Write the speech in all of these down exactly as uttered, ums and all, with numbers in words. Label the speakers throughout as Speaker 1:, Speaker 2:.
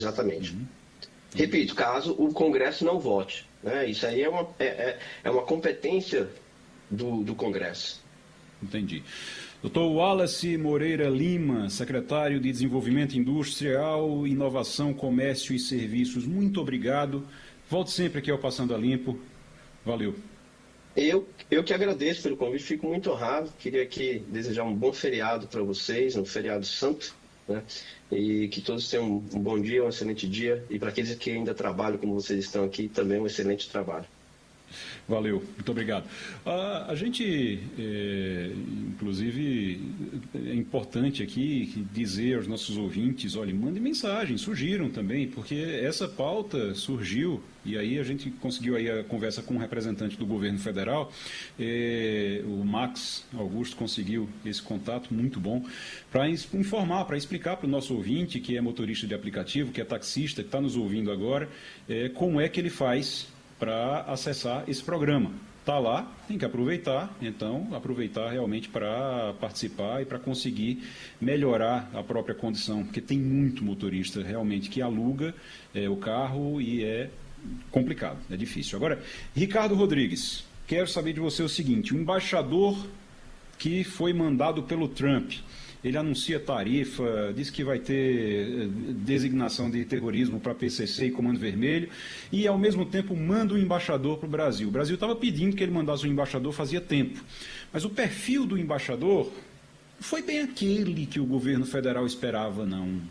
Speaker 1: Exatamente.
Speaker 2: Uhum.
Speaker 1: Repito, caso o Congresso não vote. Né? Isso aí é uma, é, é, é uma competência do, do Congresso.
Speaker 2: Entendi. doutor Wallace Moreira Lima, secretário de Desenvolvimento Industrial, Inovação, Comércio e Serviços, muito obrigado. Volte sempre aqui ao Passando a Limpo. Valeu.
Speaker 1: Eu, eu que agradeço pelo convite, fico muito honrado. Queria aqui desejar um bom feriado para vocês, um feriado santo, né? E que todos tenham um bom dia, um excelente dia. E para aqueles que ainda trabalham, como vocês estão aqui, também um excelente trabalho.
Speaker 2: Valeu, muito obrigado. A, a gente, é, inclusive, é importante aqui dizer aos nossos ouvintes, olha, mandem mensagem, surgiram também, porque essa pauta surgiu, e aí a gente conseguiu aí a conversa com um representante do governo federal, é, o Max Augusto conseguiu esse contato muito bom, para informar, para explicar para o nosso ouvinte, que é motorista de aplicativo, que é taxista, que está nos ouvindo agora, é, como é que ele faz para acessar esse programa. Está lá, tem que aproveitar, então, aproveitar realmente para participar e para conseguir melhorar a própria condição, porque tem muito motorista realmente que aluga é, o carro e é complicado, é difícil. Agora, Ricardo Rodrigues, quero saber de você o seguinte, o embaixador que foi mandado pelo Trump, ele anuncia tarifa, diz que vai ter designação de terrorismo para P C C e Comando Vermelho, e ao mesmo tempo manda um embaixador para o Brasil. O Brasil estava pedindo que ele mandasse um embaixador fazia tempo, mas o perfil do embaixador não foi bem aquele que o governo federal esperava, não.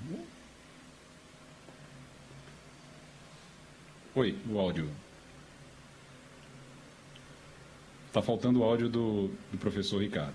Speaker 2: Oi, o áudio. Está faltando o áudio do, do professor Ricardo.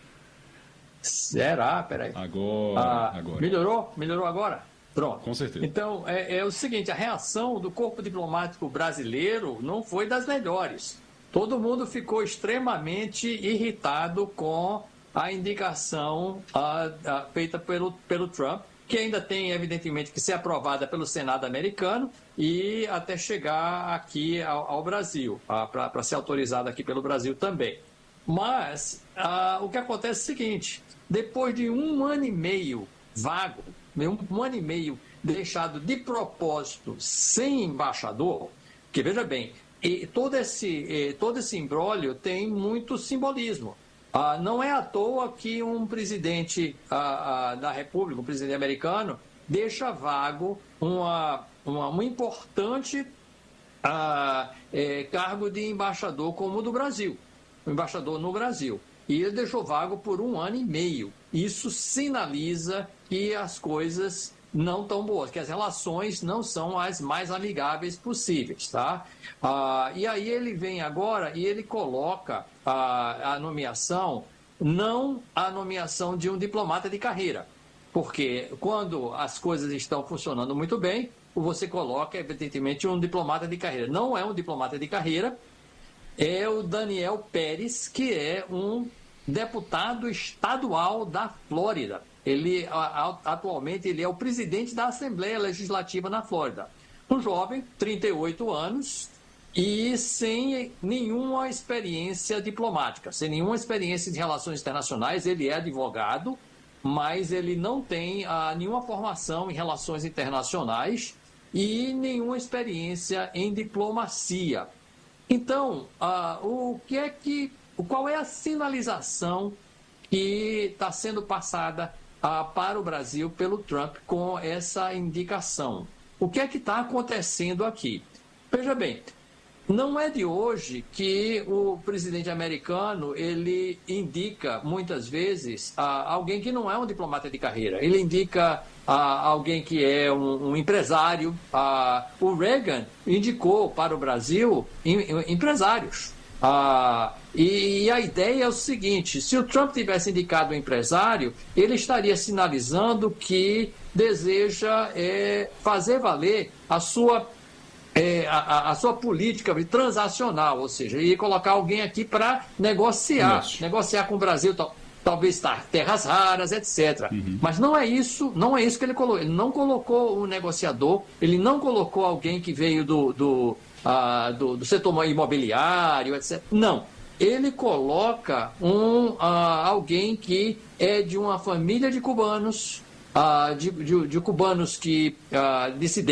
Speaker 3: Será? Peraí.
Speaker 2: Agora,
Speaker 3: ah,
Speaker 2: agora.
Speaker 3: Melhorou? Melhorou agora? Pronto.
Speaker 2: Com certeza.
Speaker 3: Então, é, é o seguinte, a reação do corpo diplomático brasileiro não foi das melhores. Todo mundo ficou extremamente irritado com a indicação a, a, feita pelo, pelo Trump, que ainda tem, evidentemente, que ser aprovada pelo Senado americano e até chegar aqui ao, ao Brasil, para ser autorizada aqui pelo Brasil também. Mas ah, o que acontece é o seguinte, depois de um ano e meio vago, um, um ano e meio deixado de propósito sem embaixador, que veja bem, e todo esse, todo esse imbróglio tem muito simbolismo. Ah, não é à toa que um presidente ah, ah, da República, um presidente americano, deixa vago uma, uma, um importante ah, é, cargo de embaixador como o do Brasil. O embaixador no Brasil. E ele deixou vago por um ano e meio. Isso sinaliza que as coisas não estão boas, que as relações não são as mais amigáveis possíveis, tá? Ah, e aí ele vem agora e ele coloca a, a nomeação, não a nomeação de um diplomata de carreira, porque quando as coisas estão funcionando muito bem, você coloca, evidentemente, um diplomata de carreira. Não é um diplomata de carreira, é o Daniel Pérez, que é um deputado estadual da Flórida. Ele, atualmente, ele é o presidente da Assembleia Legislativa na Flórida. Um jovem, trinta e oito anos, e sem nenhuma experiência diplomática, sem nenhuma experiência de relações internacionais. Ele é advogado, mas ele não tem ah, nenhuma formação em relações internacionais e nenhuma experiência em diplomacia. Então, ah, o que é que, qual é a sinalização que está sendo passada ah, para o Brasil pelo Trump com essa indicação? O que é que está acontecendo aqui? Veja bem, não é de hoje que o presidente americano ele indica muitas vezes ah, alguém que não é um diplomata de carreira. Ele indica ah, alguém que é um, um empresário. Ah, o Reagan indicou para o Brasil em, em, empresários. Ah, e, e a ideia é o seguinte, se o Trump tivesse indicado um empresário, ele estaria sinalizando que deseja é, fazer valer a sua É, a, a sua política transacional, ou seja, ia colocar alguém aqui para negociar,
Speaker 2: isso.
Speaker 3: negociar com o Brasil, tal, talvez tá, terras raras, etcétera. Uhum. Mas não é isso, não é isso que ele colocou. Ele não colocou um negociador, ele não colocou alguém que veio do, do, uh, do, do setor imobiliário, etcétera. Não. Ele coloca um, uh, alguém que é de uma família de cubanos, uh, de, de, de cubanos que uh, dissidentes.